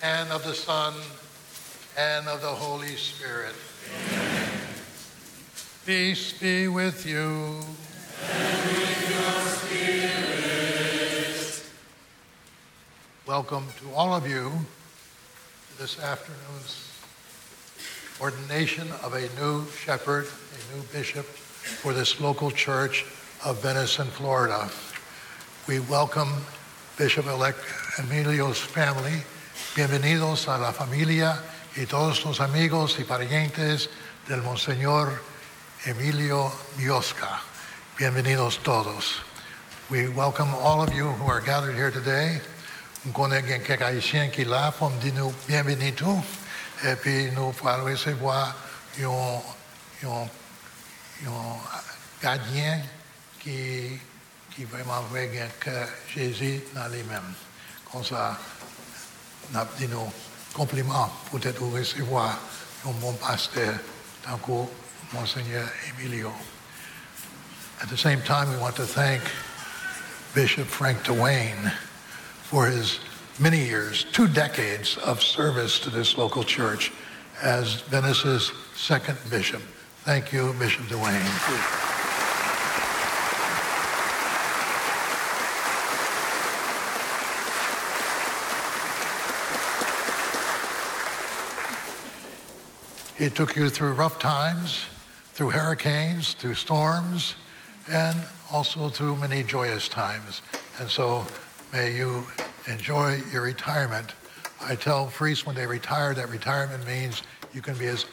and of the Son, and of the Holy Spirit. Amen. Peace be with you. And with your spirit. Welcome to all of you to this afternoon's ordination of a new shepherd, a new bishop for this local church of Venison, Florida. We welcome Bishop-elect Emilio's family. Bienvenidos a la familia y todos los amigos y parientes del Monseñor Emilio Miosca. Bienvenidos todos. We welcome all of you who are gathered here today. Nous connaissons quelques Haïtiens qui là pour me dire nous bienvenue et puis nous allons recevoir un gardien qui vraiment veut que Jésus dans lui-même. Comme ça, nous avons dit nos compliments pour être recevoir un bon pasteur tant que Monseigneur Emilio. At the same time, we want to thank Bishop Frank Dwayne for his many years, 2 decades of service to this local church as Venice's second bishop. Thank you, Bishop Dwayne. He took you through rough times, through hurricanes, through storms, and also through many joyous times. And so may you enjoy your retirement. I tell priests when they retire that retirement means you can be as